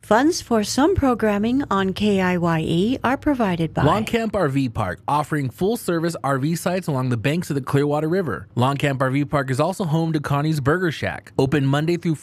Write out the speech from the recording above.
Funds for some programming on KIYE are provided by Longcamp RV Park, offering full-service RV sites along the banks of the Clearwater River. Longcamp RV Park is also home to Connie's Burger Shack, open Monday through